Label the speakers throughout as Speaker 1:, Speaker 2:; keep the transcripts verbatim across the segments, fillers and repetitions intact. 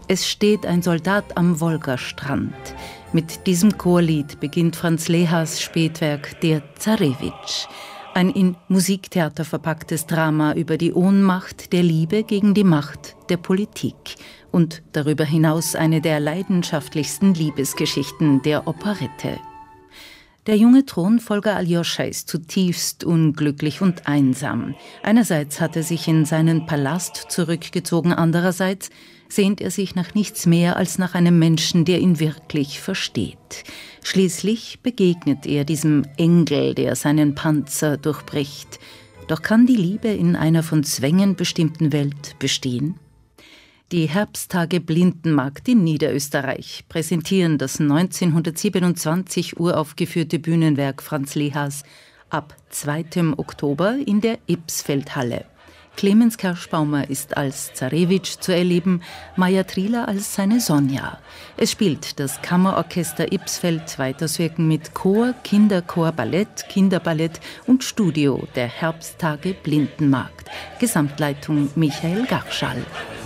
Speaker 1: Es steht ein Soldat am Wolgastrand. Mit diesem Chorlied beginnt Franz Lehas Spätwerk Der Zarewitsch. Ein in Musiktheater verpacktes Drama über die Ohnmacht der Liebe gegen die Macht der Politik. Und darüber hinaus eine der leidenschaftlichsten Liebesgeschichten der Operette. Der junge Thronfolger Aljoscha ist zutiefst unglücklich und einsam. Einerseits hat er sich in seinen Palast zurückgezogen, andererseits sehnt er sich nach nichts mehr als nach einem Menschen, der ihn wirklich versteht. Schließlich begegnet er diesem Engel, der seinen Panzer durchbricht. Doch kann die Liebe in einer von Zwängen bestimmten Welt bestehen? Die Herbsttage Blindenmarkt in Niederösterreich präsentieren das neunzehnhundertsiebenundzwanzig uraufgeführte Bühnenwerk Franz Lehas ab zweiten Oktober in der Ibsfeldhalle. Clemens Kerschbaumer ist als Zarewitsch zu erleben, Maja Trieler als seine Sonja. Es spielt das Kammerorchester Ibsfeld weiterswirken mit Chor, Kinderchor, Ballett, Kinderballett und Studio der Herbsttage Blindenmarkt. Gesamtleitung Michael Garschall.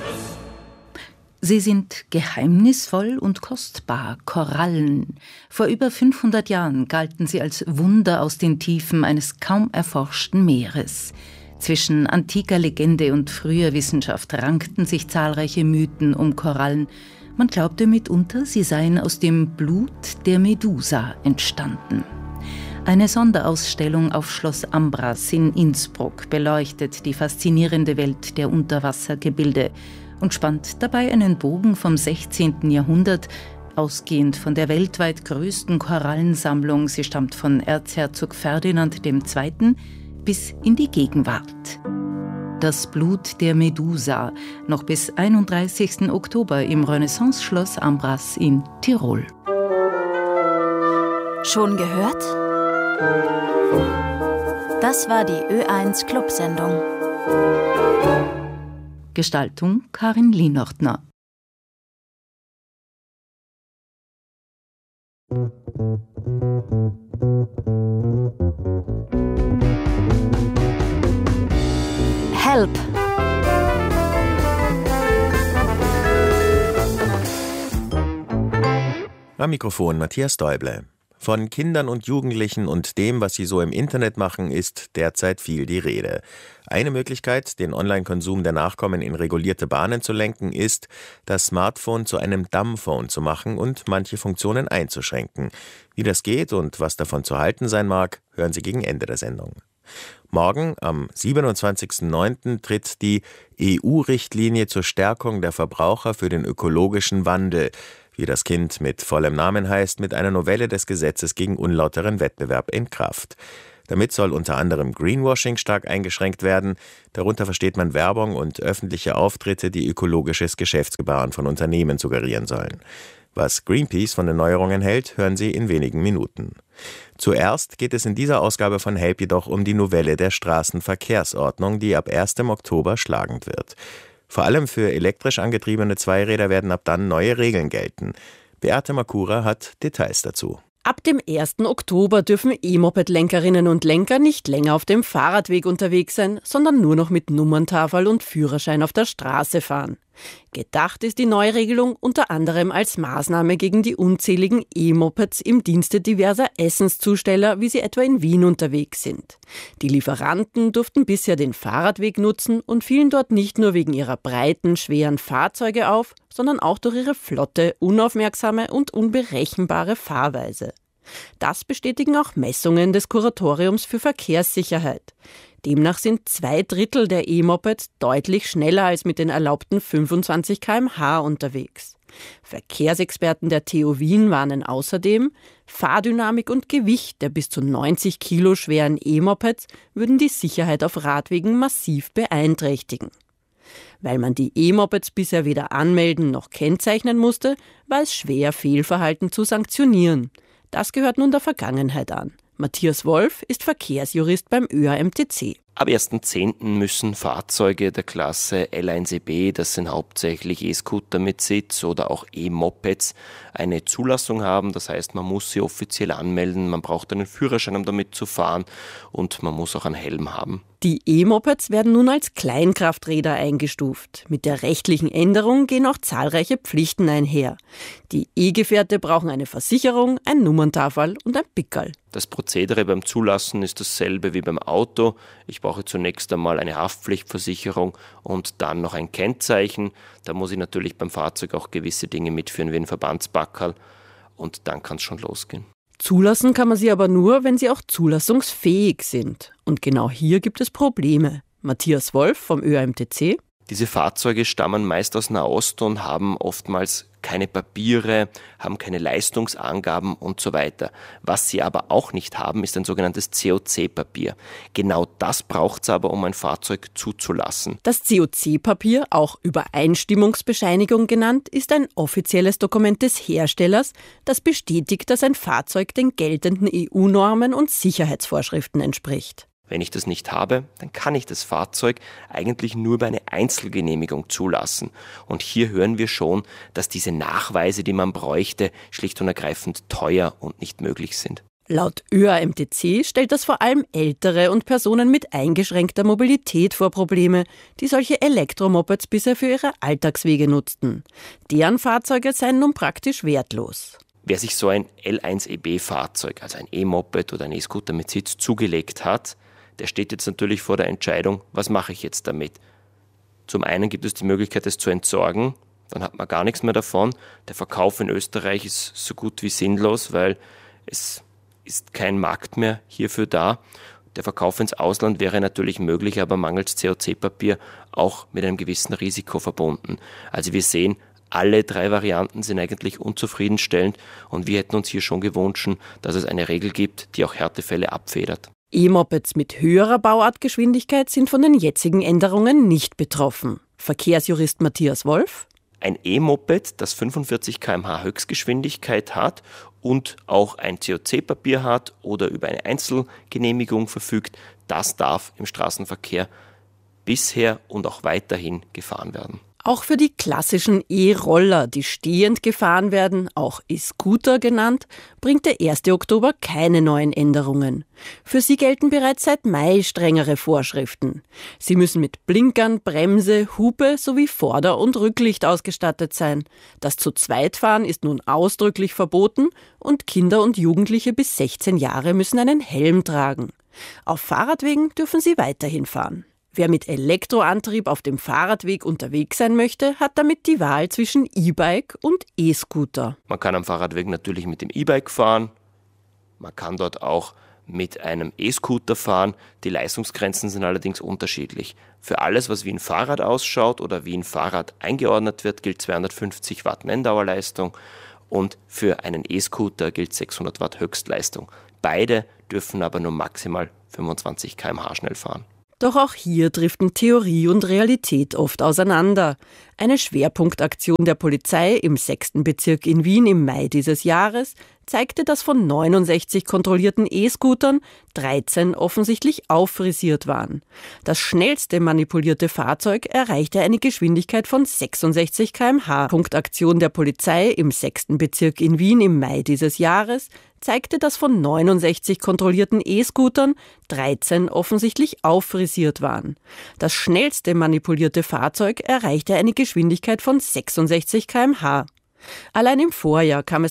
Speaker 1: Sie sind geheimnisvoll und kostbar, Korallen. Vor über fünfhundert Jahren galten sie als Wunder aus den Tiefen eines kaum erforschten Meeres. Zwischen antiker Legende und früher Wissenschaft rankten sich zahlreiche Mythen um Korallen. Man glaubte mitunter, sie seien aus dem Blut der Medusa entstanden. Eine Sonderausstellung auf Schloss Ambras in Innsbruck beleuchtet die faszinierende Welt der Unterwassergebilde und spannt dabei einen Bogen vom sechzehnten Jahrhundert, ausgehend von der weltweit größten Korallensammlung, sie stammt von Erzherzog Ferdinand der Zweite., bis in die Gegenwart. Das Blut der Medusa, noch bis einunddreißigsten Oktober im Renaissance-Schloss Ambras in Tirol.
Speaker 2: Schon gehört? Das war die Ö eins Clubsendung.
Speaker 1: Gestaltung Karin Lienortner.
Speaker 2: Help!
Speaker 3: Am Mikrofon Matthias Däuble. Von Kindern und Jugendlichen und dem, was sie so im Internet machen, ist derzeit viel die Rede. Eine Möglichkeit, den Online-Konsum der Nachkommen in regulierte Bahnen zu lenken, ist, das Smartphone zu einem Dumbphone zu machen und manche Funktionen einzuschränken. Wie das geht und was davon zu halten sein mag, hören Sie gegen Ende der Sendung. Morgen, am siebenundzwanzigsten neunten tritt die E U-Richtlinie zur Stärkung der Verbraucher für den ökologischen Wandel, wie das Kind mit vollem Namen heißt, mit einer Novelle des Gesetzes gegen unlauteren Wettbewerb in Kraft. Damit soll unter anderem Greenwashing stark eingeschränkt werden. Darunter versteht man Werbung und öffentliche Auftritte, die ökologisches Geschäftsgebaren von Unternehmen suggerieren sollen. Was Greenpeace von den Neuerungen hält, hören Sie in wenigen Minuten. Zuerst geht es in dieser Ausgabe von Help jedoch um die Novelle der Straßenverkehrsordnung, die ab ersten Oktober schlagend wird. Vor allem für elektrisch angetriebene Zweiräder werden ab dann neue Regeln gelten. Beate Makura hat Details dazu.
Speaker 4: Ab dem ersten Oktober dürfen E-Moped-Lenkerinnen und Lenker nicht länger auf dem Fahrradweg unterwegs sein, sondern nur noch mit Nummerntafel und Führerschein auf der Straße fahren. Gedacht ist die Neuregelung unter anderem als Maßnahme gegen die unzähligen E-Mopeds im Dienste diverser Essenszusteller, wie sie etwa in Wien unterwegs sind. Die Lieferanten durften bisher den Fahrradweg nutzen und fielen dort nicht nur wegen ihrer breiten, schweren Fahrzeuge auf, sondern auch durch ihre flotte, unaufmerksame und unberechenbare Fahrweise. Das bestätigen auch Messungen des Kuratoriums für Verkehrssicherheit. Demnach sind zwei Drittel der E-Mopeds deutlich schneller als mit den erlaubten fünfundzwanzig Kilometer pro Stunde unterwegs. Verkehrsexperten der T U Wien warnen außerdem, Fahrdynamik und Gewicht der bis zu neunzig Kilo schweren E-Mopeds würden die Sicherheit auf Radwegen massiv beeinträchtigen. Weil man die E-Mopeds bisher weder anmelden noch kennzeichnen musste, war es schwer, Fehlverhalten zu sanktionieren. Das gehört nun der Vergangenheit an. Matthias Wolf ist Verkehrsjurist beim Ö A M T C.
Speaker 5: Ab ersten zehnten müssen Fahrzeuge der Klasse L eins E B, das sind hauptsächlich E-Scooter mit Sitz oder auch E-Mopeds, eine Zulassung haben. Das heißt, man muss sie offiziell anmelden, man braucht einen Führerschein, um damit zu fahren, und man muss auch einen Helm haben.
Speaker 4: Die E-Mopeds werden nun als Kleinkrafträder eingestuft. Mit der rechtlichen Änderung gehen auch zahlreiche Pflichten einher. Die E-Gefährte brauchen eine Versicherung, ein Nummerntafel und ein Pickerl.
Speaker 5: Das Prozedere beim Zulassen ist dasselbe wie beim Auto. Ich brauche zunächst einmal eine Haftpflichtversicherung und dann noch ein Kennzeichen. Da muss ich natürlich beim Fahrzeug auch gewisse Dinge mitführen wie ein Verbandspackerl, und dann kann es schon losgehen.
Speaker 4: Zulassen kann man sie aber nur, wenn sie auch zulassungsfähig sind. Und genau hier gibt es Probleme. Matthias Wolf vom Ö A M T C.
Speaker 5: Diese Fahrzeuge stammen meist aus Nahost und haben oftmals keine Papiere, haben keine Leistungsangaben und so weiter. Was sie aber auch nicht haben, ist ein sogenanntes C O C-Papier. Genau das braucht es aber, um ein Fahrzeug zuzulassen.
Speaker 4: Das C O C-Papier, auch Übereinstimmungsbescheinigung genannt, ist ein offizielles Dokument des Herstellers, das bestätigt, dass ein Fahrzeug den geltenden E U-Normen und Sicherheitsvorschriften entspricht.
Speaker 5: Wenn ich das nicht habe, dann kann ich das Fahrzeug eigentlich nur über eine Einzelgenehmigung zulassen. Und hier hören wir schon, dass diese Nachweise, die man bräuchte, schlicht und ergreifend teuer und nicht möglich sind.
Speaker 4: Laut Ö A M T C stellt das vor allem Ältere und Personen mit eingeschränkter Mobilität vor Probleme, die solche Elektromopeds bisher für ihre Alltagswege nutzten. Deren Fahrzeuge seien nun praktisch wertlos.
Speaker 5: Wer sich so ein L eins E B-Fahrzeug, also ein E-Moped oder ein E-Scooter mit Sitz, zugelegt hat, der steht jetzt natürlich vor der Entscheidung, was mache ich jetzt damit? Zum einen gibt es die Möglichkeit, es zu entsorgen, dann hat man gar nichts mehr davon. Der Verkauf in Österreich ist so gut wie sinnlos, weil es ist kein Markt mehr hierfür da. Der Verkauf ins Ausland wäre natürlich möglich, aber mangels C O C-Papier auch mit einem gewissen Risiko verbunden. Also wir sehen, alle drei Varianten sind eigentlich unzufriedenstellend, und wir hätten uns hier schon gewünscht, dass es eine Regel gibt, die auch Härtefälle abfedert.
Speaker 4: E-Mopeds mit höherer Bauartgeschwindigkeit sind von den jetzigen Änderungen nicht betroffen. Verkehrsjurist Matthias Wolf.
Speaker 5: Ein E-Moped, das fünfundvierzig Kilometer pro Stunde Höchstgeschwindigkeit hat und auch ein C O C-Papier hat oder über eine Einzelgenehmigung verfügt, das darf im Straßenverkehr bisher und auch weiterhin gefahren werden.
Speaker 4: Auch für die klassischen E-Roller, die stehend gefahren werden, auch E-Scooter genannt, bringt der erste Oktober keine neuen Änderungen. Für sie gelten bereits seit Mai strengere Vorschriften. Sie müssen mit Blinkern, Bremse, Hupe sowie Vorder- und Rücklicht ausgestattet sein. Das Zu-Zweit-Fahren ist nun ausdrücklich verboten, und Kinder und Jugendliche bis sechzehn Jahre müssen einen Helm tragen. Auf Fahrradwegen dürfen sie weiterhin fahren. Wer mit Elektroantrieb auf dem Fahrradweg unterwegs sein möchte, hat damit die Wahl zwischen E-Bike und E-Scooter.
Speaker 5: Man kann am Fahrradweg natürlich mit dem E-Bike fahren, man kann dort auch mit einem E-Scooter fahren. Die Leistungsgrenzen sind allerdings unterschiedlich. Für alles, was wie ein Fahrrad ausschaut oder wie ein Fahrrad eingeordnet wird, gilt zweihundertfünfzig Watt Nenndauerleistung, und für einen E-Scooter gilt sechshundert Watt Höchstleistung. Beide dürfen aber nur maximal fünfundzwanzig Kilometer pro Stunde schnell fahren.
Speaker 4: Doch auch hier driften Theorie und Realität oft auseinander. Eine Schwerpunktaktion der Polizei im sechsten Bezirk in Wien im Mai dieses Jahres zeigte, dass von neunundsechzig kontrollierten E-Scootern dreizehn offensichtlich auffrisiert waren. Das schnellste manipulierte Fahrzeug erreichte eine Geschwindigkeit von sechsundsechzig Kilometer pro Stunde. Punktaktion der Polizei im sechsten Bezirk in Wien im Mai dieses Jahres zeigte, dass von neunundsechzig kontrollierten E-Scootern dreizehn offensichtlich auffrisiert waren. Das schnellste manipulierte Fahrzeug erreichte eine Geschwindigkeit von sechsundsechzig Kilometer pro Stunde. Allein im Vorjahr kam es